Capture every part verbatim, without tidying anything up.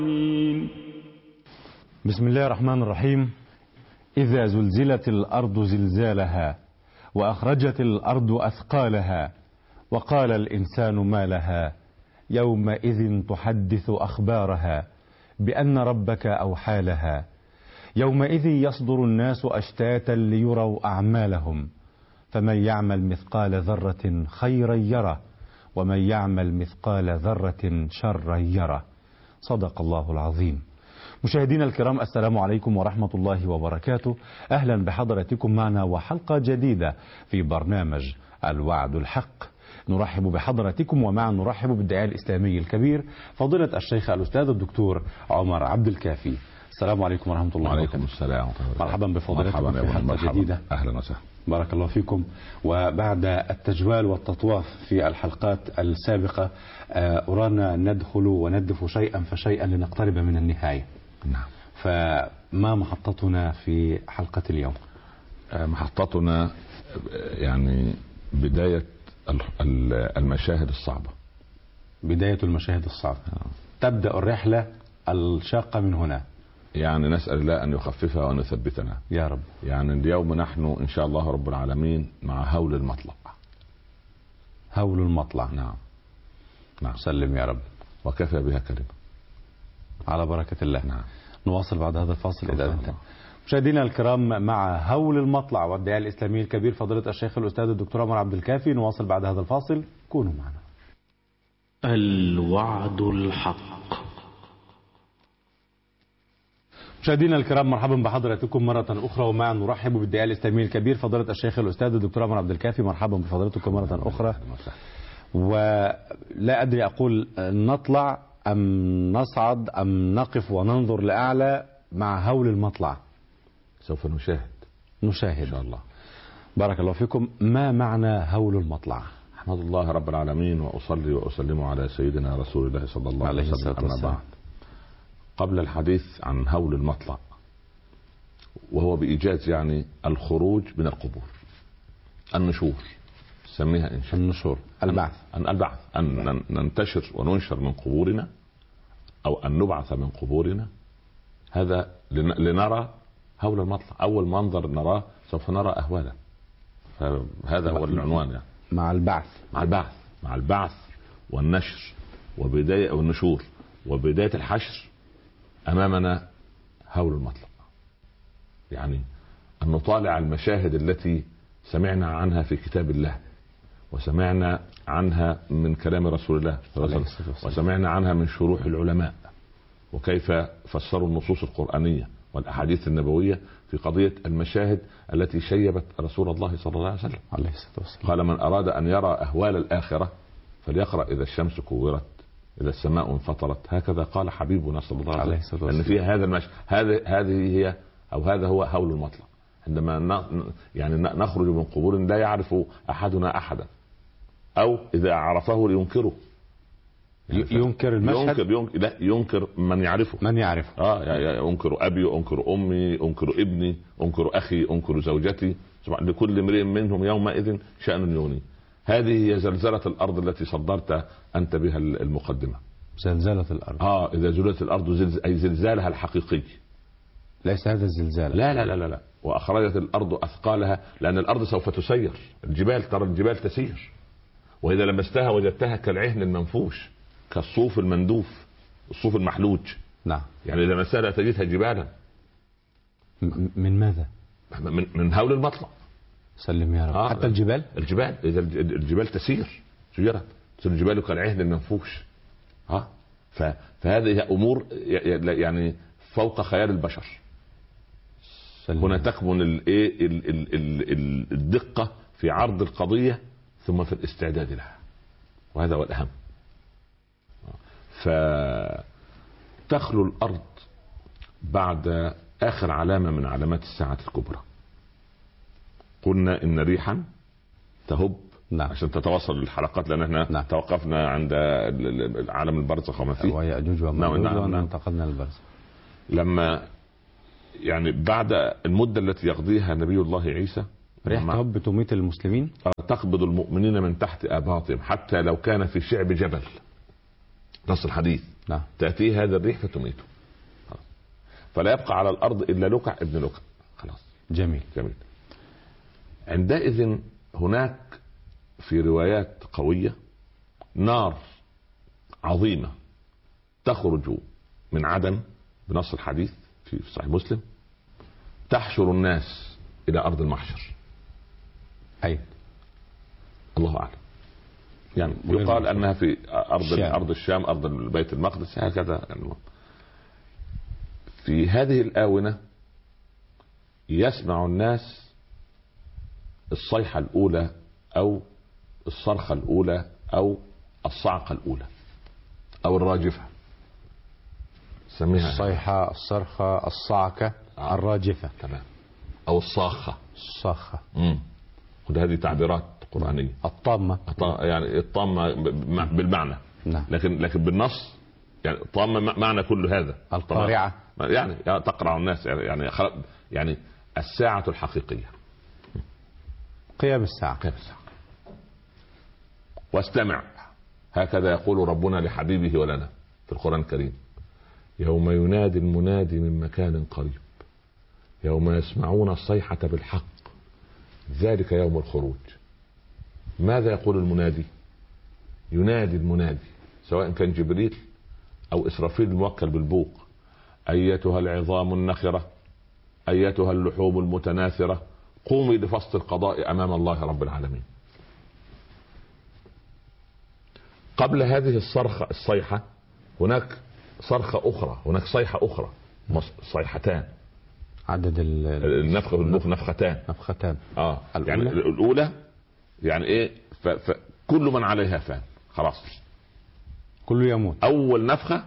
بسم الله الرحمن الرحيم. إذا زلزلت الأرض زلزالها وأخرجت الأرض أثقالها وقال الإنسان ما لها يومئذ تحدث أخبارها بأن ربك أوحى لها يومئذ يصدر الناس أشتاتا ليروا أعمالهم فمن يعمل مثقال ذرة خيرا يره ومن يعمل مثقال ذرة شرا يره. صدق الله العظيم. مشاهدينا الكرام، السلام عليكم ورحمة الله وبركاته. أهلا بحضراتكم معنا وحلقة جديدة في برنامج الوعد الحق. نرحب بحضراتكم ومعا نرحب بالداعية الإسلامي الكبير فضيلة الشيخ الأستاذ الدكتور عمر عبد الكافي. السلام عليكم ورحمة الله وبركاته. وعليكم السلام ورحمة الله. مرحبا بفضيلتكم في حلقة مرحبا. جديدة. أهلا وسهلا. بارك الله فيكم. وبعد التجوال والتطواف في الحلقات السابقة أرانا ندخل وندف شيئا فشيئا لنقترب من النهاية. نعم. فما محطتنا في حلقة اليوم؟ محطتنا يعني بداية المشاهد الصعبة. بداية المشاهد الصعبة. تبدأ الرحلة الشاقة من هنا. يعني نسأل الله أن يخففها وأن يثبتنا يا رب. يعني اليوم نحن إن شاء الله رب العالمين مع هول المطلع. هول المطلع. نعم نعم. سلم يا رب. وكفى بها كلمة. على بركة الله. نعم. نواصل بعد هذا الفاصل إذا أنت. مشاهدينا الكرام، مع هول المطلع والداعية الإسلامي الكبير فضيلة الشيخ الأستاذ الدكتور عمر عبد الكافي. نواصل بعد هذا الفاصل، كونوا معنا. الوعد الحق. مشاهدينا الكرام، مرحبا بحضراتكم مرة أخرى ومعا نرحب بالداعية الإسلامي الكبير فضيلة الشيخ الأستاذ الدكتور عمر عبد الكافي. مرحبا بفضيلتكم مرة أخرى. ولا أدري أقول نطلع أم نصعد أم نقف وننظر لأعلى مع هول المطلع. سوف نشاهد نشاهد إن شاء الله. بارك الله فيكم. ما معنى هول المطلع؟ أحمد الله رب العالمين وأصلي وأسلم على سيدنا رسول الله صلى الله عليه وسلم. أما بعد، قبل الحديث عن هول المطلع وهو بإيجاز يعني الخروج من القبور، النشور سميها إن شاء النشور، البعث. أن البعث أن ننتشر وننشر من قبورنا أو أن نبعث من قبورنا. هذا لنرى هول المطلع. أول منظر نراه سوف نرى أهوالا. فهذا هو العنوان يعني. مع البعث مع البعث مع البعث والنشر وبداية والنشور وبداية الحشر. أمامنا هول المطلع، يعني أن نطالع المشاهد التي سمعنا عنها في كتاب الله وسمعنا عنها من كلام رسول الله وسمعنا عنها من شروح العلماء، وكيف فسروا النصوص القرآنية والأحاديث النبوية في قضية المشاهد التي شيبت رسول الله صلى الله عليه وسلم. عليه الصلاة والسلام. قال: من أراد أن يرى أهوال الآخرة فليقرأ إذا الشمس كورت إذا السماء انفطرت. هكذا قال حبيبنا صلى الله عليه وسلم. أن فيها هذا المشهد. هذه هذه هي أو هذا هو هول المطلع. عندما يعني نخرج من قبور لا يعرف أحدنا أحدا، أو إذا عرفه لينكره. يعني ينكر المشهد. ينكر, ينكر لا ينكر من يعرفه. من يعرفه. اه يعني انكر ابي، انكر امي، انكر ابني، انكر اخي، انكر زوجتي. لكل امرئ منهم يومئذ شأن يغنيه. هذه هي زلزلة الارض التي صدرت انت بها المقدمة. زلزلة الارض. اه اذا زلزلت الارض زلز... اي زلزالها الحقيقي. ليس هذا الزلزال. لا لا لا لا, لا. واخرجت الارض اثقالها، لان الارض سوف تسير. الجبال، ترى الجبال تسير، واذا لمستها وجدتها كالعهن المنفوش، كالصوف المندوف، الصوف المحلوج. نعم. يعني إذا مسألة تجدها جبالا. من ماذا؟ من, من هول المطلع. سلم يا رب. آه حتى الجبال الجبال إذا الجبال تسير سيرت تصير الجبال كالعهن المنفوش. ها آه. فهذه أمور يعني فوق خيال البشر. هنا تكمن الايه الدقة في عرض القضية ثم في الاستعداد لها، وهذا هو الأهم. فتخلو الأرض بعد آخر علامة من علامات الساعة الكبرى. قلنا إن ريحا تهب. نعم. عشان تتواصل الحلقات، لأن احنا نعم. توقفنا عند عالم البرزخ وما فيه ويأجوج ومأجوج. نعم. وانتقلنا للبرزخ. لما يعني بعد المدة التي يقضيها نبي الله عيسى، ريح تهب تميت المسلمين، تقبض المؤمنين من تحت آباطهم حتى لو كان في شعب جبل. نص الحديث. نعم. تأتي هذا الريح فتميته، فلا يبقى على الأرض إلا لكع ابن لكع. خلاص. جميل جميل. عندئذ هناك في روايات قوية نار عظيمة تخرج من عدن بنص الحديث في صحيح مسلم، تحشر الناس إلى أرض المحشر. أي الله أعلم، يعني يقال أنها في أرض الشام. أرض الشام، أرض بيت المقدس، هكذا. في هذه الآونة يسمع الناس الصيحة الأولى أو الصرخة الأولى أو الصعقة الأولى أو الراجفة، سميها الصيحة، الصرخة، الصعقة، آه. الراجفة. تمام. أو الصاخة. الصاخة. امم هذه تعبيرات قرآنية. الطامة، يعني الطامة بالمعنى. نعم. لكن لكن بالنص يعني الطامة معنى كل هذا. القارعة يعني تقرع الناس، يعني يعني الساعة الحقيقية، قيام الساعة. قيام الساعة. واستمع، هكذا يقول ربنا لحبيبه ولنا في القرآن الكريم: يوم ينادي المنادي من مكان قريب، يوم يسمعون الصيحة بالحق، ذلك يوم الخروج. ماذا يقول المنادي؟ ينادي المنادي سواء كان جبريل أو إسرافيل الموكل بالبوق: أيتها العظام النخرة، أيتها اللحوم المتناثرة، قومي لفصل القضاء أمام الله رب العالمين. قبل هذه الصرخة الصيحة هناك صرخة أخرى، هناك صيحة أخرى، صيحتان. عدد النفخة بالبوق نفختان. نفختان. آه. الأولى. يعني الأولى يعني إيه؟ فكل من عليها فان، خلاص كله يموت. أول نفخة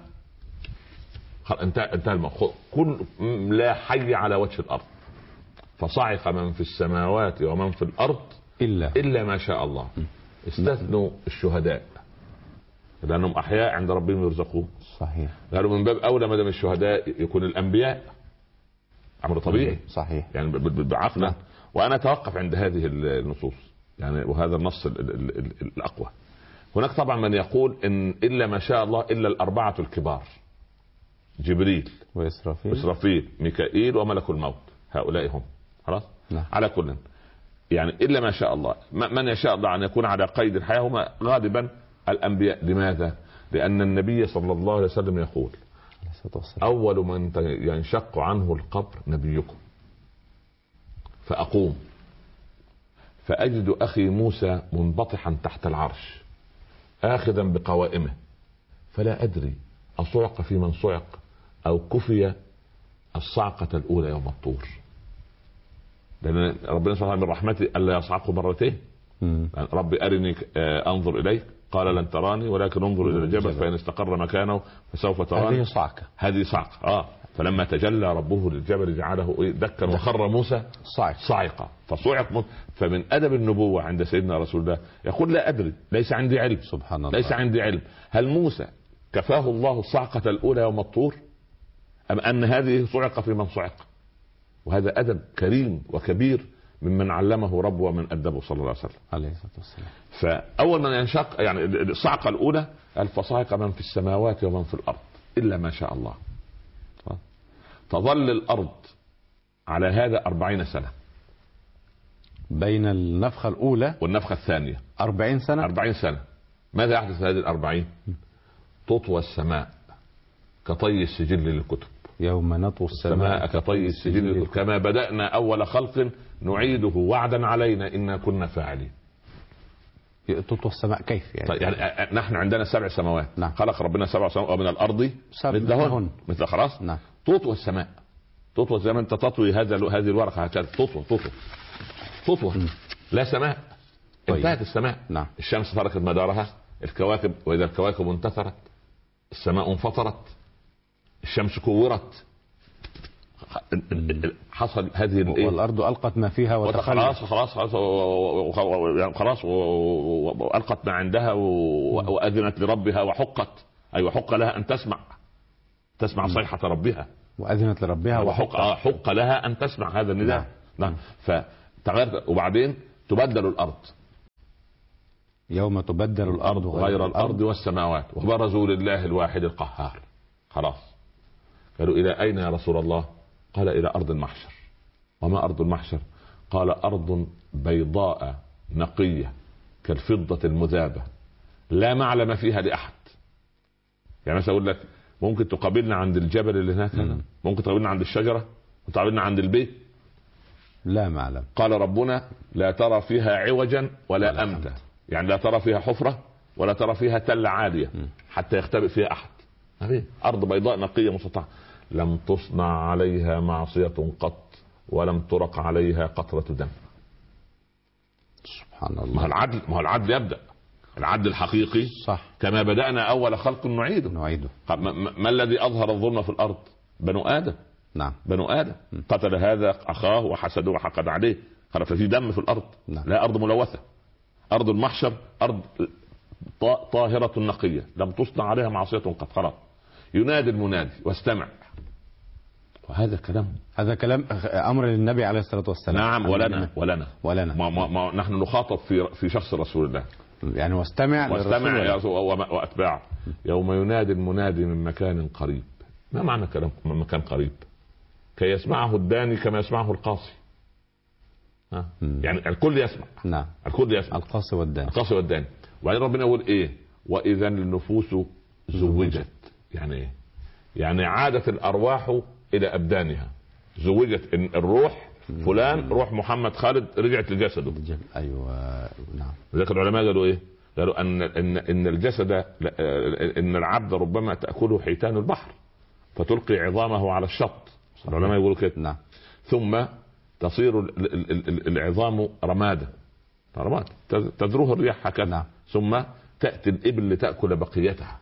انتهى انتهى الموضوع، كل لا حي على وجه الأرض، فصعق من في السماوات ومن في الأرض إلا إلا ما شاء الله. استثنوا الشهداء لأنهم أحياء عند ربهم يرزقون. صحيح. قالوا من باب أولى ما دام الشهداء يكون الأنبياء، أمر طبيعي. صحيح. يعني بعقلا. وأنا أتوقف عند هذه النصوص يعني، وهذا النص الأقوى. هناك طبعا من يقول إن إلا ما شاء الله إلا الأربعة الكبار: جبريل وإسرافيل وإسرافيل ميكائيل وملك الموت، هؤلاء هم. خلاص. نعم. على كل يعني إلا ما شاء الله، من يشاء الله أن يكون على قيد الحياة هم غالبا الأنبياء. لماذا؟ لأن النبي صلى الله عليه وسلم يقول: أول من ينشق عنه القبر نبيكم، فأقوم فأجد أخي موسى منبطحا تحت العرش آخذا بقوائمه، فلا أدري أصعق في من صعق أو كفي الصعقة الأولى يوم الطور. لأن ربنا سبحانه من رحمته ألا يصعقوا مرتين. ربي أرني أنظر إليك، قال لن تراني ولكن انظر إلى الجبل فإن استقر مكانه فسوف تراني. هذه صعقة. هذه صعقة. آه. فلما تجلى ربه للجبل جعله دكا وخر موسى صعق. صعقة فصعق. فمن أدب النبوة عند سيدنا رسول الله يقول: لا أدري، ليس عندي علم. سبحان الله. ليس عندي علم هل موسى كفاه الله الصعقة الأولى يوم الطور أم أن هذه صعقة في من صعق. وهذا أدب كريم وكبير ممن علمه ربه ومن أدبه صلى الله عليه وسلم عليه الصلاة والسلام. فأول من ينشق يعني الصعقة الأولى فصعق من في السماوات ومن في الأرض إلا ما شاء الله. تظل الأرض على هذا أربعين سنة بين النفخة الأولى والنفخة الثانية. أربعين سنة. أربعين سنة. ماذا يحدث هذه الأربعين؟ تطوى السماء كطي السجل للكتب. يوم نطوي السماء كطي السجل للكتب كما بدأنا أول خلق نعيده وعدا علينا إنا كنا فاعلين. تطوى السماء كيف يعني؟ طيب يعني نحن عندنا سبع سماوات. نعم. خلق ربنا سبع سماوات ومن الأرض مثلهن مثل. خلاص. نعم. تطوى السماء. تطوى زي ما انت تطوي هذا هذه الورقة هكذا. تطوى تطوى تطوى لا سماء. طيب. انتهت السماء. نعم. الشمس تركت مدارها، الكواكب وإذا الكواكب انتثرت، السماء انفطرت، الشمس كورت، حصل هذه الايه، والارض القت ما فيها وتخلت. خلاص خلاص خلاص خلاص والقت ما عندها واذنت لربها وحقت. ايوه حق لها ان تسمع تسمع صيحة ربها واذنت لربها وحق حق لها ان تسمع هذا النداء. نعم. فتغير. وبعدين تبدل الارض. يوم تبدل الأرض غير, غير الأرض والسماوات وبرزوا لله الواحد القهار. خلاص. قالوا إلى أين يا رسول الله؟ قال إلى أرض المحشر. وما أرض المحشر؟ قال أرض بيضاء نقية كالفضة المذابة لا معلم فيها لأحد. يعني مثلا أقول لك ممكن تقابلنا عند الجبل اللي هناك هذا، ممكن تقابلنا عند الشجرة، ممكن تقابلنا عند البيت، لا معلم. قال ربنا لا ترى فيها عوجا ولا أمتا، يعني لا ترى فيها حفرة ولا ترى فيها تلة عالية حتى يختبئ فيها أحد. أرض بيضاء نقية مسطحة لم تصنع عليها معصية قط ولم ترق عليها قطرة دم. سبحان الله. ما هو العدل، ما هو العدل يبدأ العدل الحقيقي صح. كما بدأنا أول خلق نعيده. نعيده. ما, ما, ما الذي أظهر الظلم في الأرض؟ بنو آدم. نعم. بنو آدم م. قتل هذا أخاه وحسده وحقد عليه، خلاص في دم في الأرض. نعم. لا أرض ملوثة. أرض المحشر أرض طاهرة نقية لم تصنع عليها معصية قط. خلاص. ينادي المنادي واستمع. وهذا كلام هذا كلام أمر للنبي عليه الصلاة والسلام. نعم. ولنا ولنا ولنا ما ما ما نحن نخاطب في في شخص رسول الله. يعني واستمع واستمع يا واتباع يوم ينادي المنادي من مكان قريب. ما معنى كلام من مكان قريب؟ كي يسمعه الداني كما يسمعه القاصي. ها؟ يعني الكل يسمع. نعم. الكل يسمع. القاصي والداني. القاصي والداني. وبعدين ربنا يقول ايه؟ واذا النفوس زوجت. يعني ايه؟ يعني عادت الارواح الى ابدانها. زوجت الروح فلان روح محمد خالد رجعت لجسده. ايوه نعم. لذلك العلماء قالوا ايه؟ قالوا ان ان ان الجسد ان العبد ربما تاكله حيتان البحر فتلقي عظامه على الشط. العلماء يقولوا كده. نعم. ثم تصير العظام رمادا رماد تذروه الرياح هكذا. نعم. ثم تاتي الابل لتاكل بقيتها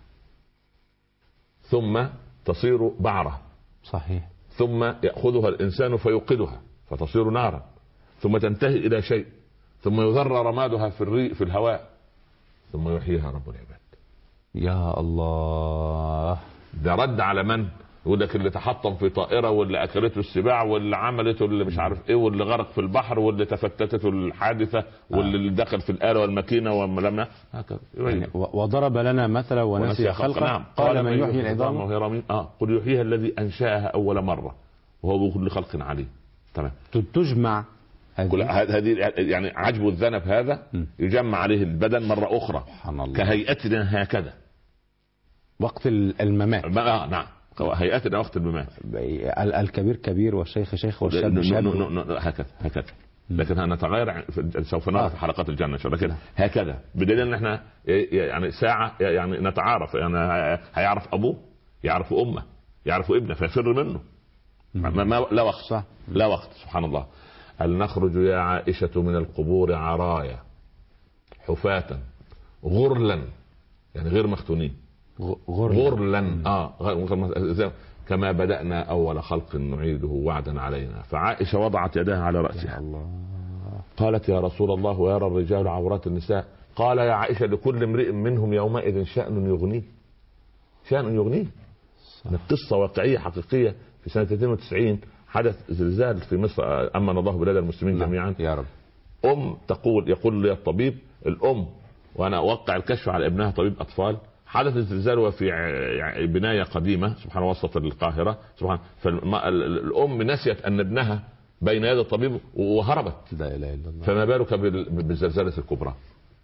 ثم تصير بعره. صحيح. ثم ياخذها الانسان فيوقدها فتصير نارا ثم تنتهي الى شيء ثم يذر رمادها في الريق في الهواء ثم يحييها رب العباد. يا الله. ده رد على من؟ يقول لك اللي تحطم في طائره واللي اكلته السباع واللي عملته اللي مش عارف ايه واللي غرق في البحر واللي تفتتته الحادثه واللي آه. دخل في الاله والماكينه ولما هكذا يعني وضرب لنا مثلا ونسي خلقه. نعم. قال, قال من يحيي العظام وهي رميم. اه قل يحييها الذي انشاها اول مره وهو بكل خلق عليه. تمام. تجمع هذه يعني عجب الذنب هذا يجمع عليه البدن مره اخرى كهيئتنا هكذا وقت الممات. آه نعم. هيئتنا وقت الممات. الكبير كبير والشيخ شيخ والشاب شاب. هكذا هكذا. لكن نتغير سوف نرى في حلقات الجنه. لكن هكذا بدليل ان احنا يعني ساعه يعني نتعارف. يعني هيعرف ابوه يعرف امه يعرف ابنه فيفر منه. ما لا وقت. صح. لا وقت. سبحان الله. هل نخرج يا عائشة من القبور عرايا حفاة غرلا يعني غير مختونين. غرلا, غرلا. آه كما بدأنا أول خلق نعيده وعدا علينا. فعائشة وضعت يدها على رأسها الله. قالت يا رسول الله ويرى الرجال عورات النساء. قال يا عائشة لكل امرئ منهم يومئذ شأن يغنيه. شأن يغنيه. قصة واقعية حقيقية. في سنة اثنين وتسعين حدث زلزال في مصر أمن الله بلاد المسلمين جميعا. يا رب. أم تقول يقول لي الطبيب الأم وأنا أوقع الكشف على ابنها طبيب أطفال حدث الزلزال وفي بناية قديمة سبحان وسط القاهرة سبحان. فالأم نسيت أن ابنها بين يد الطبيب وهربت. لا إله إلا الله. فما بالك بالزلزالة الكبرى.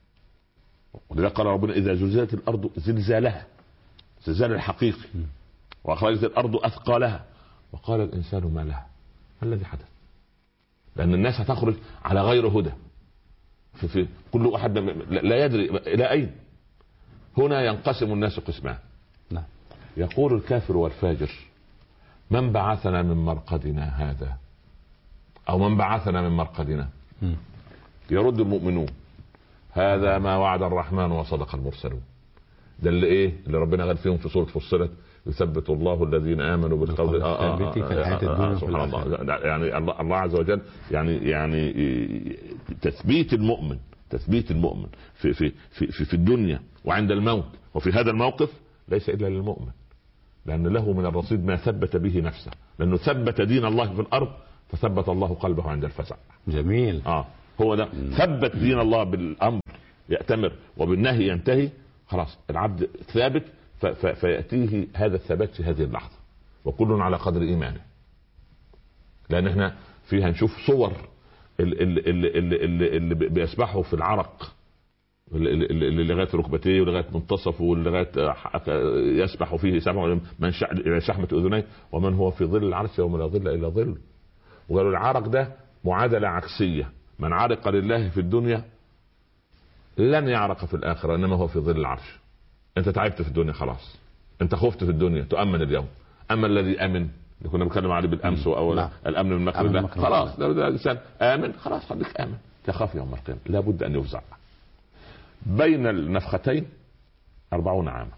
ولذلك قال ربنا إذا زلزلت الأرض زلزالها زلزال الحقيقي وأخرجت الأرض أثقالها وقال الإنسان ما لها. ما الذي حدث؟ لأن الناس هتخرج على غير هدى. في, في كل واحد لا يدري إلى أين. هنا ينقسم الناس قسمان. نعم. يقول الكافر والفاجر من بعثنا من مرقدنا هذا أو من بعثنا من مرقدنا. م. يرد المؤمنون هذا ما وعد الرحمن وصدق المرسلون. ده اللي ايه اللي ربنا قال فيهم في سورة فصلت يثبت الله الذين امنوا بالقول الثابت في الحياة الدنيا سبحان الله. يعني الله, الله عز وجل يعني يعني تثبيت المؤمن تثبيت المؤمن في في في في الدنيا وعند الموت وفي هذا الموقف ليس الا للمؤمن لان له من الرصيد ما ثبت به نفسه لانه ثبت دين الله في الارض فثبت الله قلبه عند الفزع. جميل. اه هو ده ثبت دين الله بالامر يأتمر وبالنهي ينتهي، خلاص العبد ثابت. فيأتيه هذا الثبات في هذه اللحظة، وكل على قدر إيمانه. لأن احنا فيها نشوف صور اللي, اللي, اللي, اللي, اللي بيسبحوا في العرق اللي لغايه ركبتيه ولغايه منتصفه ولغايه يسبح فيه سبع من شحمه اذنيه، ومن هو في ظل العرش يوم لا ظل الا ظل. وقالوا العرق ده معادله عكسيه، من عرق لله في الدنيا لن يعرق في الاخره، انما هو في ظل العرش. انت تعبت في الدنيا خلاص، انت خفت في الدنيا تؤمن اليوم. اما الذي امن اللي كنا بنتكلم عليه بالامس واولا، الامن من مكر الله، خلاص ده الانسان امن، خلاص خليك امن. تخاف يوم القيامه، لابد ان يفزع. بين النفختين أربعون عاما،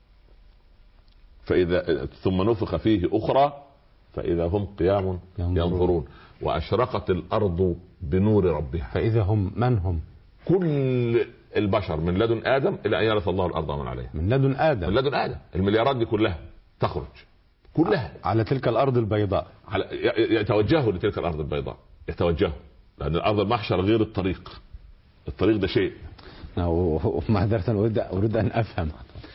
فإذا ثم نفخ فيه أخرى فإذا هم قيام ينظرون وأشرقت الأرض بنور ربها. فإذا هم من هم؟ كل البشر من لدن آدم إلى أن يرث الله الأرض ومن عليها. من لدن آدم، من لدن آدم المليارات دي كلها تخرج كلها على تلك الأرض البيضاء، على يتوجهوا لتلك الأرض البيضاء، يتوجهوا، لأن الأرض المحشر غير الطريق. الطريق ده شيء. ومعذرة أريد أريد أن أفهم.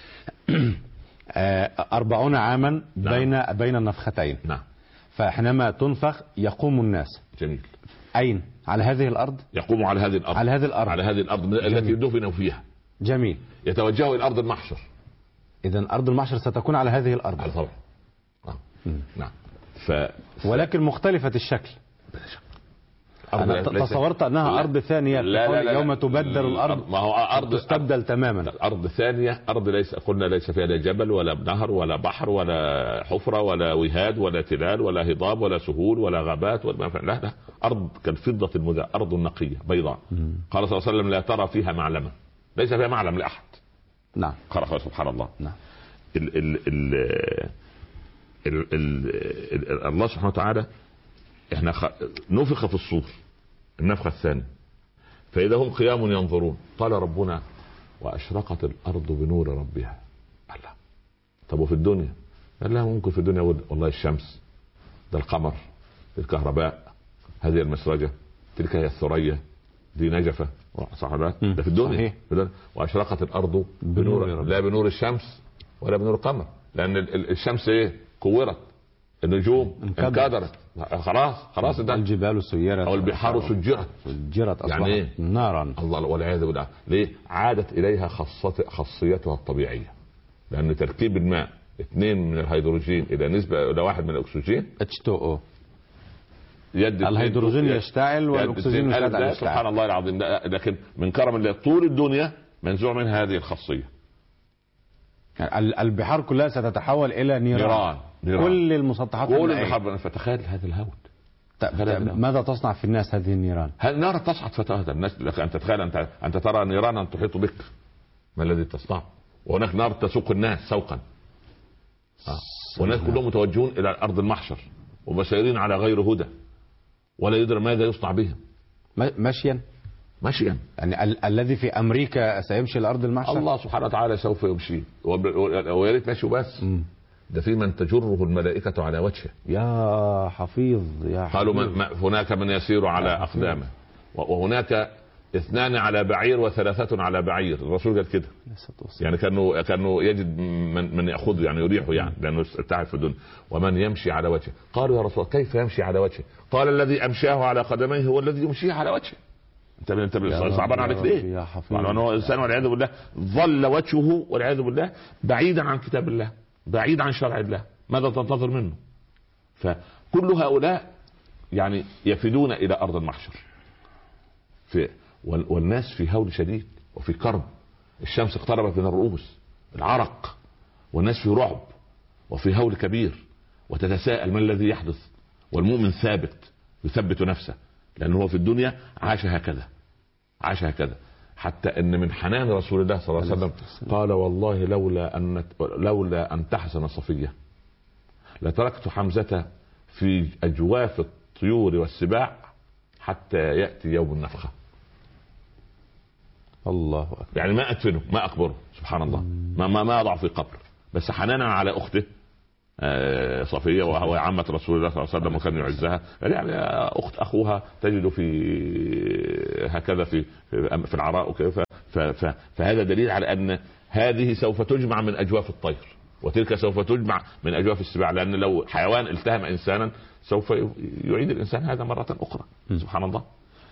أربعون عاما بين نعم. بين النفختين. نعم. فحينما تنفخ يقوم الناس. جميل. أين؟ على هذه الأرض؟ يقوم على هذه الأرض. على هذه الأرض. على هذه الأرض التي دفنوا فيها. جميل. يتوجهوا إلى أرض المحشر. إذن أرض المحشر ستكون على هذه الأرض. على طبعا. نعم. نعم. ف... ولكن مختلفة الشكل. أنا تصورت أنها لا. أرض ثانية. لا لا لا يوم تبدل الأرض، ما هو أرض تستبدل تماما. أرض ثانية، أرض ليس قلنا ليس فيها لا جبل ولا نهر ولا بحر ولا حفرة ولا وهاد ولا تلال ولا هضاب ولا سهول ولا غابات ولا لا لا، أرض كالفضة المذهبة، أرض نقية بيضاء. مم. قال صلى الله عليه وسلم لا ترى فيها معلمة، ليس فيها معلم لأحد. نعم. قال سبحان الله. نعم. ال ال ال ال ال ال الله سبحانه وتعالى احنا خ... نفخ في الصور النفخة الثانية فإذا هم قيام ينظرون. قال ربنا وأشرقت الأرض بنور ربها. الله. طب وفي الدنيا؟ قال لا ممكن في الدنيا والله الشمس، ده القمر، الكهرباء، هذه المسرجة، تلك هي الثريا، دي نجفة، صح ده في الدنيا. وأشرقت الأرض بنور, بنور لا بنور الشمس ولا بنور القمر، لأن الشمس ايه؟ كورت، النجوم انكدرت، خلاص خلاص ده الجبال سيرت او البحار سجرت سجرت اصبحت يعني إيه؟ نارا. الله والعياذ بالله. ليه؟ عادت اليها خاصيتها الطبيعيه، لان تركيب الماء اثنين من الهيدروجين الى نسبه الى واحد من الاكسجين اتش تو او، يد الهيدروجين يشتعل والاكسجين يشتعل. سبحان الله العظيم. لكن من كرم الله طول الدنيا منزوع منها هذه الخاصيه. يعني البحار كلها ستتحول الى نيران, نيران. نيران. كل المسطحات كل المحبة. فتخيل هذا الهول. ماذا تصنع في الناس هذه النيران؟ هذه نار تصعد فتهدى الناس. لك أن تتخيل أنت أنت ترى نيرانا تحيط بك، ما الذي تصنع؟ وهناك نار تسوق الناس سوقا. آه. والناس كلهم متوجهون إلى أرض المحشر ومسيرين على غير هدى، ولا يدري ماذا يصنع بهم. مشيا مشيا يعني ال- الذي في أمريكا سيمشي لأرض المحشر. الله سبحانه وتعالى سوف يمشي، ويا ريت ماشي بس. م. ده في من تجره الملائكة على وجهه. يا حفيظ يا حفيظ. قالوا من هناك من يسير على أقدامه، وهناك اثنان على بعير وثلاثة على بعير. الرسول قال كده، يعني كانوا كانوا يجد من من يأخذ يعني يريحه، يعني لأنه تعب في الدنيا. ومن يمشي على وجهه. قالوا يا رسول الله كيف يمشي على وجهه؟ قال الذي أمشاه على قدميه هو الذي يمشيه على وجهه. انت انت صعبان عليك ليه؟ لأنه الإنسان والعياذ بالله ظل وجهه والعياذ بالله بعيدا عن كتاب الله، بعيد عن شرع الله، ماذا تنتظر منه؟ فكل هؤلاء يعني يفدون إلى أرض المحشر في والناس في هول شديد وفي كرب. الشمس اقتربت من الرؤوس، العرق، والناس في رعب وفي هول كبير، وتتساءل ما الذي يحدث. والمؤمن ثابت يثبت نفسه، لأنه هو في الدنيا عاش هكذا عاش هكذا حتى ان من حنان رسول الله صلى الله عليه وسلم قال والله لولا ان لولا ان تحزن صفيه لتركت حمزه في اجواف الطيور والسباع حتى ياتي يوم النفخه. الله أكبر. يعني ما ادفنه ما اقبره، سبحان الله، ما ما ما اضع في قبر، بس حنانا على اخته صفية وهو عمة رسول الله صلى الله عليه وسلم وكان يعزها، يعني أخت أخوها تجد في هكذا في في العراء وكيف فهذا دليل على ان هذه سوف تجمع من اجواف الطير، وتلك سوف تجمع من اجواف السباع، لان لو حيوان التهم انسانا سوف يعيد الانسان هذا مره اخرى. سبحان الله.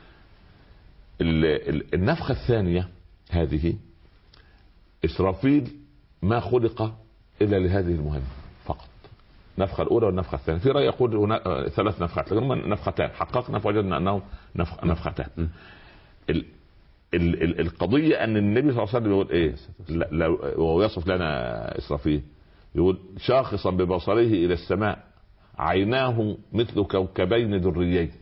النفخه الثانيه هذه اسرافيل ما خلق الا لهذه المهمه فقط. النفخه الاولى والنفخه الثانيه، في راي يقول هنا ثلاث نفخات، لكن هم نفختان، حققنا فوجدنا انهم نفخ نفختان. ال ال ال القضيه ان النبي صلى الله عليه وسلم يقول ايه وهو يصف لنا اسرافيل، يقول شاخصا ببصره الى السماء عيناه مثل كوكبين دريين.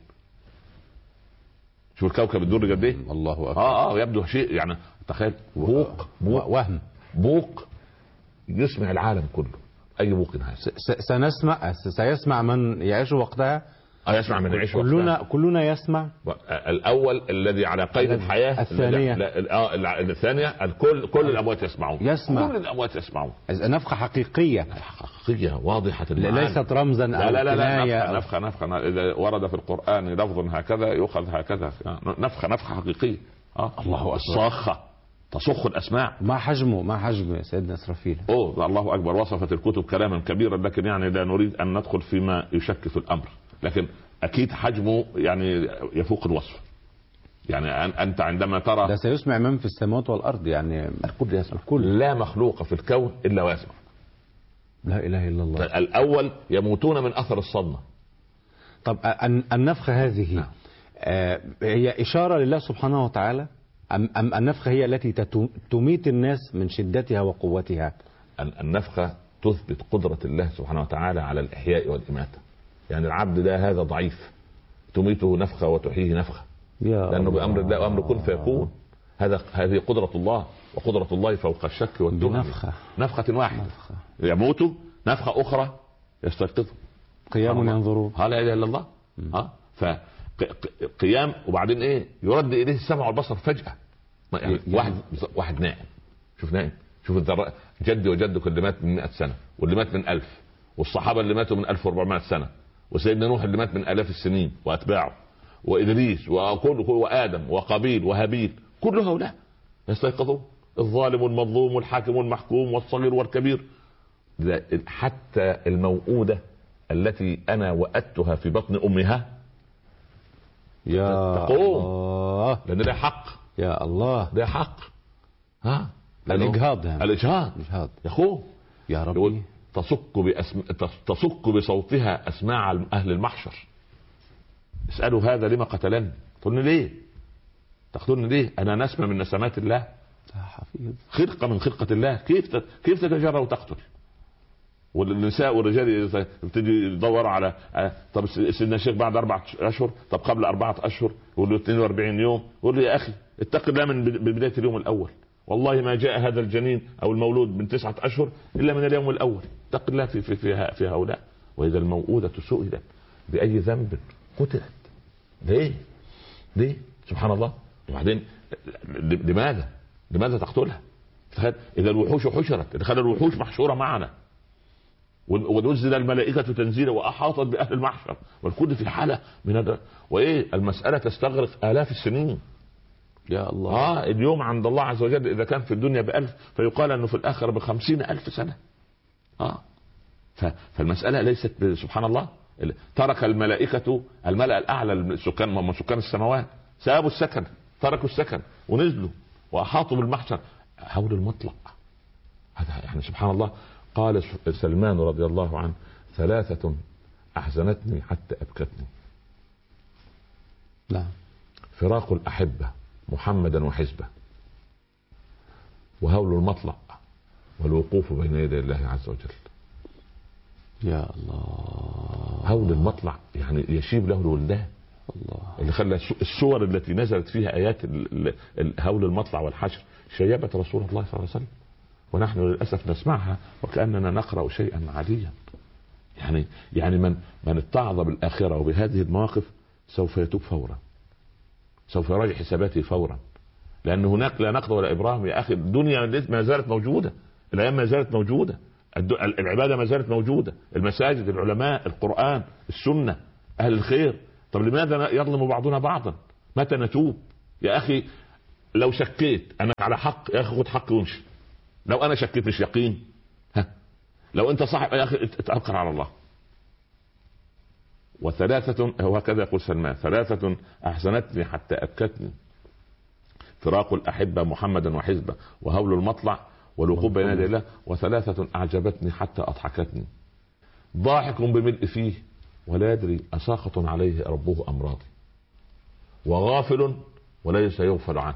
شوف الكوكب الدري قد ايه؟ الله اكبر. اه اه يبدو شيء يعني، تخيل بوق بوق وهم بوق يسمع العالم كله. اي بوق هذا؟ سنسمع سيسمع من يعيش وقتها. اه يسمع من يعيش كلنا وقتها. كلنا يسمع. الاول الذي على قيد الحياه. الثانيه اه الثانيه الكل كل الاموات يسمعون. يسمع كل الاموات يسمعون. نفخه حقيقيه حقيقيه واضحه المعاني، ليست رمزا او لا لا لا لا نفخه نفخه نفخه اذا ورد في القران لفظ هكذا يؤخذ هكذا. نفخه نفخه حقيقيه. اه الله اكبر. الصاخه تصخ الاسماع. ما حجمه ما حجم سيدنا اسرافيل؟ اوه الله اكبر. وصفت الكتب كلاما كبيرا، لكن يعني لا نريد ان ندخل فيما يشك في الامر، لكن اكيد حجمه يعني يفوق الوصف. يعني انت عندما ترى ده سيسمع من في السماوات والارض، يعني الكل يسمع. الكل لا مخلوق في الكون الا ويسمع. لا اله الا الله. الاول يموتون من اثر الصدمه. طب النفخه هذه آه هي اشاره لله سبحانه وتعالى ام ام النفخه هي التي تميت الناس من شدتها وقوتها؟ النفخه تثبت قدره الله سبحانه وتعالى على الاحياء والاماته. يعني العبد ده هذا ضعيف، تميته نفخه وتحييه نفخه، لانه بامر الله وامر كن فيكون. هذا هذه قدره الله، وقدره الله فوق الشك والتهم. بنفخه نفخه واحده نفخة. يموت نفخه اخرى يستيقظ قيام ينظرون. لا اله الا الله. ها فقيام وبعدين ايه؟ يرد اليه السمع والبصر فجاه. يعني واحد واحد نائم، شوف نائم، شوف الذرة. جدي وجدك اللي مات من مئة سنه، واللي مات من ألف، والصحابه اللي ماتوا من ألف وأربعمائة سنه، وسيدنا نوح اللي مات من آلاف السنين واتباعه، وادريس وكل وادم وقابيل وهابيل، كل هؤلاء يستيقظون. الظالم والمظلوم والحاكم والمحكوم والصغير والكبير. حتى الموؤودة التي انا وأدتها في بطن امها يا تقوم، الله، لان ده حق. يا الله ده حق. ها الاجهاض يعني. الاجهاض الاجهاض يقوم. يا ربي. تصك بأسم... تصك بصوتها اسماع اهل المحشر. اسالوا هذا لما قتلني؟ تقولني ليه؟ تقتلني ليه؟ انا نسمه من نسمات الله، حفيظ، خلقه من خلقه الله. كيف ت... كيف تتجرأ وتقتل؟ والنساء والرجال يبتدي يدوروا على طب سيدنا الشيخ بعد أربعة أشهر، طب قبل أربعة أشهر، يقول له اثنين وأربعين يوم، يقول له يا أخي اتق الله من بداية اليوم الأول. والله ما جاء هذا الجنين أو المولود من تسعة أشهر إلا من اليوم الأول. اتق الله في في في, في هؤلاء. وإذا الموؤودة سئلت بأي ذنب قتلت. ليه؟ ليه؟ سبحان الله. وبعدين لماذا؟ لماذا تقتلها؟ إذا الوحوش حشرت، إذا خلى الوحوش محشورة معنا، ونزل الملائكة تنزيلا وأحاطت بأهل المحشر، والكل في حالة من هذا. وإيه المسألة تستغرق آلاف السنين. يا الله. آه اليوم عند الله عز وجل إذا كان في الدنيا بألف، فيقال أنه في الآخرة بخمسين ألف سنة. آه فالمسألة ليست سبحان الله. ترك الملائكة الملأ الأعلى السكان من سكان السماوات، سابوا السكن، تركوا السكن ونزلوا وأحاطوا بالمحشر حول المطلق. هذا يعني سبحان الله. قال سلمان رضي الله عنه: ثلاثة أحزنتني حتى أبكتني. لا. فراق الأحبة محمدا وحزبه، وهول المطلع، والوقوف بين يدي الله عز وجل. يا الله. هول المطلع يعني يشيب له الولدان. الله. اللي خلى السور التي نزلت فيها آيات هول المطلع والحشر شيبت رسول الله صلى الله عليه وسلم، ونحن للأسف نسمعها وكأننا نقرأ شيئا عاديا. يعني يعني من من اتعظ بالآخرة وبهذه المواقف سوف يتوب فورا، سوف يراجع حساباته فورا، لأن هناك لا نقد ولا إبراهيم يا أخي. الدنيا ما زالت موجودة، الأيام ما زالت موجودة، العبادة ما زالت موجودة، المساجد، العلماء، القرآن، السنة، أهل الخير. طب لماذا يظلم بعضنا بعضا؟ متى نتوب يا أخي؟ لو شكيت انك على حق يا اخي خد حقي وامشي. لو انا شكيت مش يقين، ها لو انت صاحب يا اخي اتوكل على الله. وثلاثة وهكذا يقول سلمان: ثلاثة احزنتني حتى ابكتني، فراق الاحبة محمدا وحزبه، وهول المطلع، والوقوف بين يدي الله. وثلاثة اعجبتني حتى اضحكتني، ضاحك بملء فيه ولا يدري اساخط عليه ربه ام راضي، وغافل وليس يغفل عنه.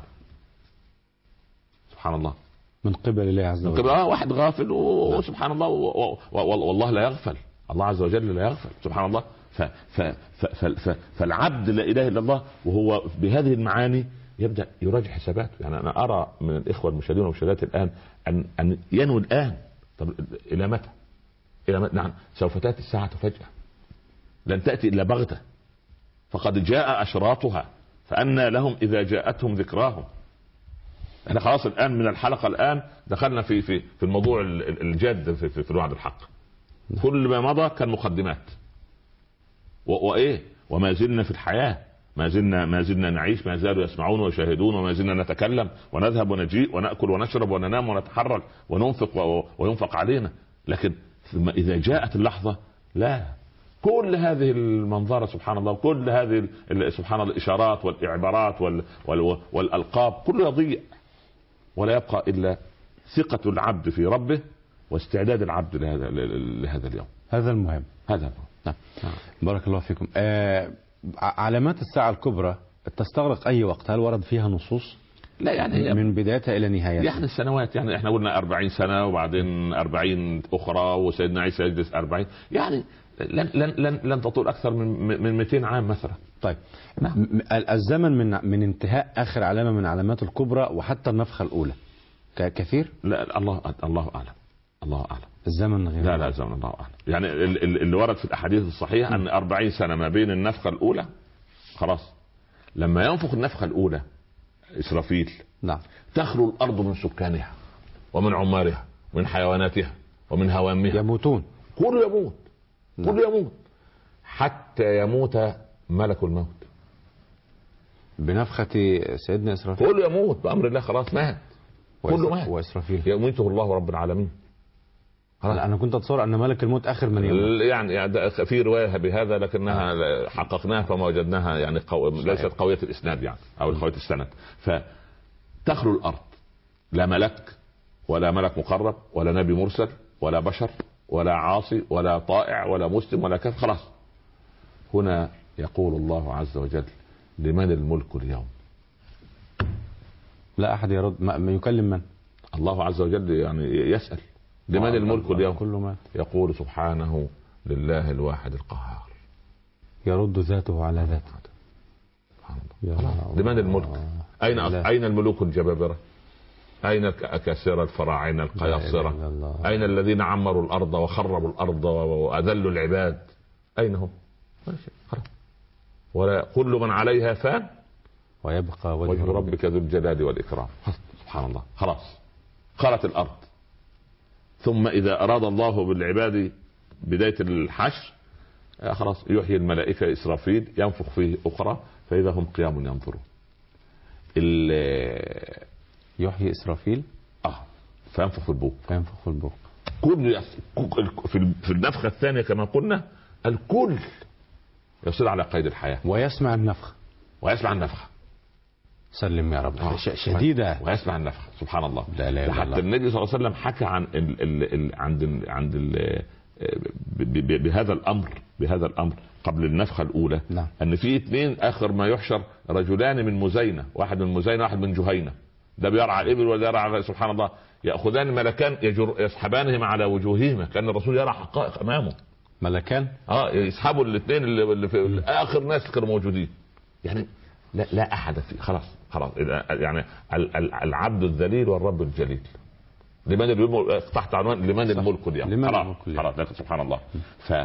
سبحان الله، من قبل الله عز وجل. اه واحد غافل وسبحان الله، والله لا يغفل، الله عز وجل لا يغفل سبحان الله. ف ف ف ف فالعبد لا اله الا الله وهو بهذه المعاني يبدا يراجع حساباته. يعني انا ارى من الاخوه المشاهدين والمشاهدات الان ان ان ينوي الان. طب الى متى؟ الى متى؟ نعم سوف تاتي الساعه فجاه، لن تاتي الا بغته، فقد جاء اشراطها فأنى لهم اذا جاءتهم ذكراهم. احنا خلاص الان من الحلقه الان دخلنا في في في الموضوع الجاد في, في, في الوعد الحق. كل ما مضى كان مقدمات وايه، وما زلنا في الحياه، ما زلنا ما زلنا نعيش، ما زالوا يسمعون ويشاهدون، وما زلنا نتكلم ونذهب ونجيء وناكل ونشرب وننام ونتحرك وننفق وينفق علينا. لكن ثم اذا جاءت اللحظه لا، كل هذه المنظره سبحان الله، كل هذه سبحان الله الاشارات والاعبارات وال وال والالقاب كله يضيع، ولا يبقى الا ثقه العبد في ربه واستعداد العبد لهذا لهذا اليوم. هذا المهم. هذا المهم. نعم. بارك الله فيكم. آه علامات الساعة الكبرى تستغرق أي وقت؟ هل ورد فيها نصوص؟ لا يعني من بدايتها إلى نهايتها. يعني السنوات، يعني احنا قلنا أربعين سنة وبعدين أربعين أخرى وسيدنا عيسى يجلس أربعين، يعني لن لن لن لن تطول أكثر من من مئتين عام مثلا. طيب نعم. الزمن من من انتهاء آخر علامة من علامات الكبرى وحتى النفخة الأولى كثير؟ لا الله الله أعلم، الله أعلم. الزمن غير لا لا الزمن الله أعلم. يعني اللي ورد في الأحاديث الصحيحة أن أربعين سنة ما بين النفخة الأولى خلاص. لما ينفخ النفخة الأولى إسرافيل نعم تخلو الأرض من سكانها ومن عمارها ومن حيواناتها ومن هوامها، يموتون، كله يموت، كله يموت حتى يموت ملك الموت بنفخة سيدنا إسرافيل. كله يموت بأمر الله، خلاص مات، كله مات. وإسرافيل يميته الله رب العالمين. لا أنا كنت أتصور أن ملك الموت آخر من يموت. يعني في رواية بهذا لكنها آه. حققناها فما وجدناها يعني قو... ليست قوية الإسناد يعني أو قوية السند. فتخلو الأرض، لا ملك ولا ملك مقرب ولا نبي مرسل ولا بشر ولا عاصي ولا طائع ولا مسلم ولا كافر، خلاص. هنا يقول الله عز وجل: لمن الملك اليوم؟ لا أحد يرد. ما يكلم من؟ الله عز وجل يعني يسأل لمن الملك اليوم؟ كله مات. يقول سبحانه: لله الواحد القهار. يرد ذاته على ذاته. لمن الملك؟ أين أين الملوك الجبابرة؟ أين الأكاسرة الفراعنة القياصرة؟ أين الذين عمروا الأرض وخربوا الأرض وأذلوا العباد؟ أين هم؟ ولا كل من عليها فان ويبقى وجه, وجه ربك ذو الجلال والإكرام. سبحان الله. خلاص خلت الأرض. ثم إذا أراد الله بالعباد بداية الحشر خلاص يحيي الملائكة إسرافيل ينفخ فيه أخرى فإذا هم قيام ينظرون. يحيي إسرافيل آه فينفخ في البوق فينفخ في البوق كل في النفخة الثانية كما قلنا الكل يصير على قيد الحياة ويسمع النفخ ويسمع النفخ سلم يا رب. آه. شديدة. ويسمع النفخ سبحان الله. لا لا لا حتى الله. النبي صلى الله عليه وسلم حكى عن ال ال ال عند ال عند ال بهذا الأمر بهذا الأمر قبل النفخة الأولى. نعم. أن في اثنين آخر ما يحشر رجلان من مزينة، واحد من مزينة واحد من جهينة، ده بيرعى الإبل وده يرعى سبحان الله، يأخذان ملكان يجر يسحبانهما على وجوههما كأن الرسول يرى حقائق أمامه. ملكان اه يسحبوا الاثنين اللي, اللي في آخر ناس كانوا موجودين. يعني لا لا أحد فيه خلاص خلاص يعني العبد الذليل والرب الجليل. لمن الملك تحت عنوان لمن الملك اليوم؟ خلاص خلاص سبحان الله. ف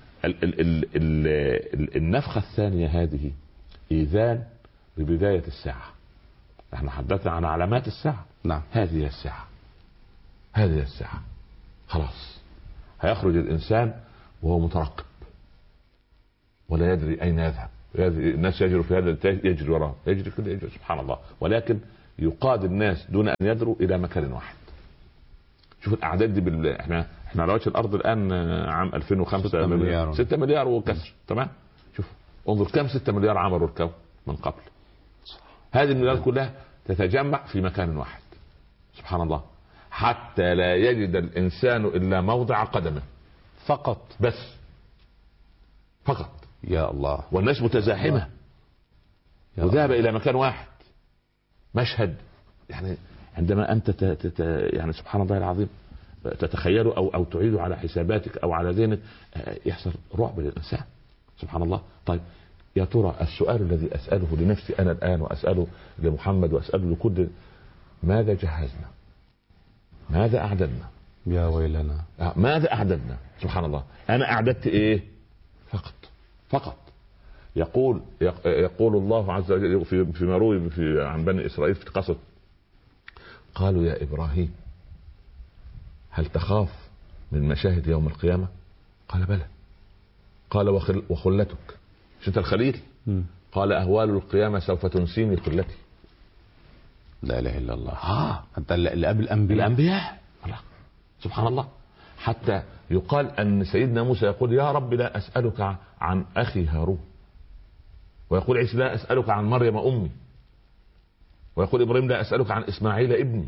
النفخة الثانية هذه إذان ببداية الساعة. نحن حدثنا عن علامات الساعة. نعم. هذه الساعة هذه الساعة خلاص هيخرج الإنسان وهو مترقب ولا يدري أين يذهب. الناس يجروا في هذا الاتجاه يجري وراه يجري كل يجري سبحان الله، ولكن يقاد الناس دون ان يدروا الى مكان واحد. شوف الاعداد دي بال... احنا احنا على وجه الارض الان عام ألفين وخمسة ستة مليار ستة مليار وكسر. تمام. شوف انظر كم ستة مليار عملوا الكون من قبل. هذه المليارات كلها تتجمع في مكان واحد. سبحان الله. حتى لا يجد الانسان الا موضع قدمه فقط. بس فقط. يا الله. والناس متزاحمه وذهب الى مكان واحد. مشهد يعني عندما انت تت... يعني سبحان الله العظيم تتخيله او او تعيده على حساباتك او على ذهنك يحصل رعب للانسان. سبحان الله. طيب يا ترى السؤال الذي اساله لنفسي انا الان واساله لمحمد واساله لكل، ماذا جهزنا؟ ماذا اعددنا؟ يا ويلنا. ماذا اعددنا؟ سبحان الله. انا اعددت ايه؟ فقط فقط. يقول يقول الله عز وجل في فيما روي في عن بني اسرائيل في قصص، قالوا يا ابراهيم هل تخاف من مشاهد يوم القيامه؟ قال بلى. قال وخل وخلتك، مش انت الخليل؟ م. قال اهوال القيامه سوف تنسيني خلتي. لا اله الا الله. اه حتى اللي قبل الانبياء. الانبياء الله. سبحان الله. حتى يقال ان سيدنا موسى يقول يا رب لا اسالك عن اخي هارون، ويقول عيسى لا اسالك عن مريم امي، ويقول ابراهيم لا اسالك عن اسماعيل ابني.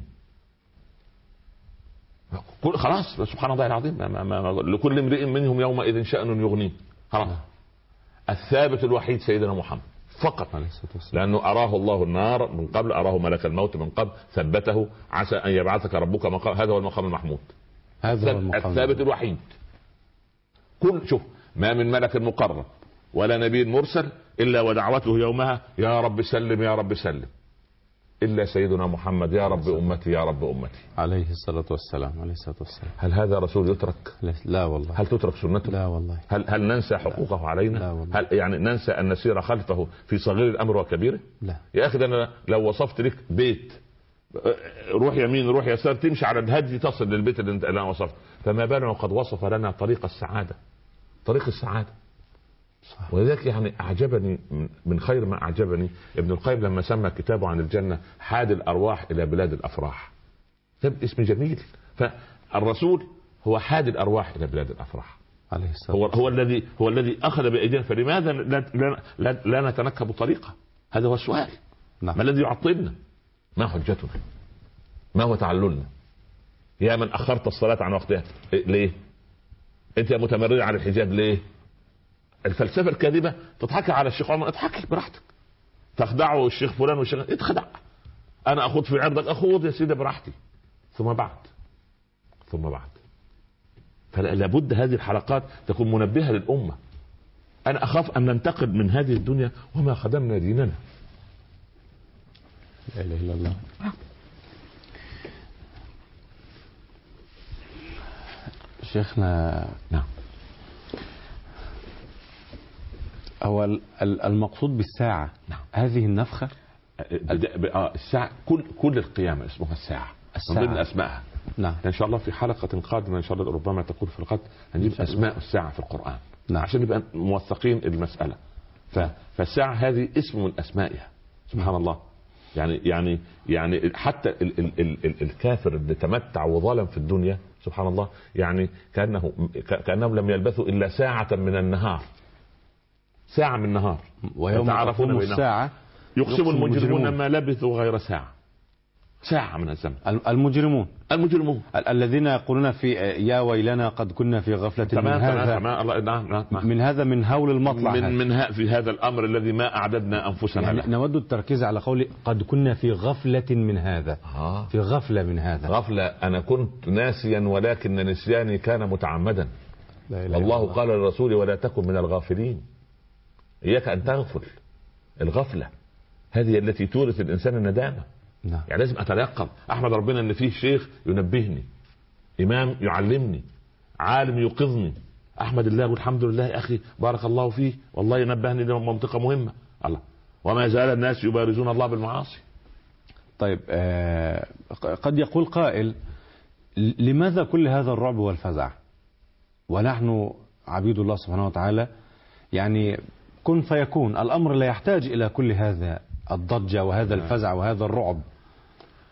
خلاص سبحان الله العظيم. ما ما ما لكل امرئ منهم يومئذ شأن يغنيه. خلاص. الثابت الوحيد سيدنا محمد فقط، لانه اراه الله النار من قبل، اراه ملك الموت من قبل، ثبته عسى ان يبعثك ربك مقام، هذا هو المقام المحمود. هذا هو المقام الثابت الوحيد. كل شوف ما من ملك مقرب ولا نبي مرسل الا ودعوته يومها يا رب سلم يا رب سلم، إلا سيدنا محمد يا رب أمتي يا رب أمتي عليه الصلاة والسلام. عليه الصلاة والسلام. هل هذا رسول يترك؟ لا والله. هل تترك سنته؟ لا والله. هل هل ننسى حقوقه لا. علينا؟ لا والله. هل يعني ننسى أن نسير خلفه في صغير الأمر وكبيره؟ لا يا أخي أنا لو وصفت لك بيت روح يمين روح يسار تمشي على الهدي تصل للبيت اللي أنت الآن وصفت، فما بالنا وقد وصف لنا طريق السعادة. طريق السعادة. ولذلك يعني أعجبني من خير ما أعجبني ابن القيم لما سمى كتابه عن الجنة حاد الأرواح إلى بلاد الأفراح. اسم جميل. فالرسول هو حاد الأرواح إلى بلاد الأفراح. عليه الصلاة هو هو الذي هو الذي أخذ بأيدينا، فلماذا لا, لا, لا, لا نتنكب طريقه؟ هذا هو السؤال. نعم. ما الذي يعطلنا؟ ما حجتنا؟ ما هو تعللنا؟ يا من أخرت الصلاة عن وقتها ليه؟ أنت يا متمرد على الحجاب ليه؟ الفلسفه الكاذبه تضحك على الشيخ عمر، اضحك براحتك، تخدعه الشيخ فلان والشيخ اتخدع. انا اخوض في عرضك، اخوض يا سيدي براحتي. ثم بعد ثم بعد فلا بد هذه الحلقات تكون منبهه للامه. انا اخاف ان ننتقد من هذه الدنيا وما خدمنا ديننا. لا اله الا الله. شيخنا نعم. هو المقصود بالساعة نعم. هذه النفخة. آه الساعة كل كل القيامة اسمها الساعة، الساعة. من ضمن أسمائها. نعم. إن شاء الله في حلقة قادمة إن شاء الله ربما تكون في الغد هنجيب أسماء الساعة في القرآن. نعم. عشان نبقى موثقين المسألة. ف... فالساعة هذه اسم من أسمائها. سبحان الله. يعني يعني يعني حتى ال... ال... ال... ال... الكافر اللي تمتع وظلم في الدنيا سبحان الله يعني كأنه كأنهم لم يلبثوا إلا ساعة من النهار. ساعة من النهار. ويوم تقوم الساعة يقسم المجرمون ما لبثوا غير ساعة. ساعة من الزمن. المجرمون المجرمون الذين يقولون في يا ويلنا قد كنا في غفلة من هذا تمام. من هذا من هول المطلع من من في هذا الأمر الذي ما أعددنا أنفسنا يعني له. نود التركيز على قول قد كنا في غفلة من هذا. آه. في غفلة من هذا. غفلة أنا كنت ناسيا ولكن نسياني كان متعمدا. لا إله الله قال للرسول ولا تكن من الغافلين. إياك أن تغفل. الغفلة هذه التي تورث الإنسان الندامة. نعم. يعني لازم أتيقظ، أحمد ربنا أن فيه شيخ ينبهني، إمام يعلمني، عالم يوقظني. أحمد الله والحمد لله يا أخي بارك الله فيه والله ينبهني لمنطقة مهمة. الله وما زال الناس يبارزون الله بالمعاصي. طيب آه قد يقول قائل لماذا كل هذا الرعب والفزع ونحن عبيد الله سبحانه وتعالى؟ يعني كن فيكون الأمر لا يحتاج إلى كل هذا الضجة وهذا الفزع وهذا الرعب.